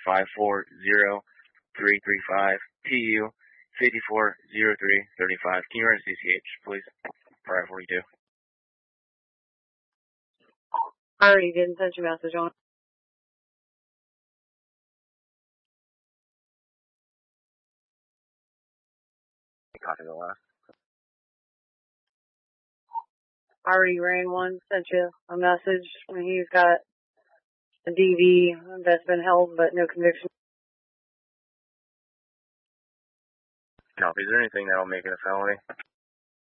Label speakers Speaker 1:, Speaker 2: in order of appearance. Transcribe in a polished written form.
Speaker 1: PU 540335. Can you run a CCH, please? Alright, 42.
Speaker 2: I already didn't send your message on.
Speaker 1: Copy the last.
Speaker 2: I already ran one, sent you a message when he's got a DV that's been held but no conviction.
Speaker 1: Copy. Is there anything that'll make it a felony?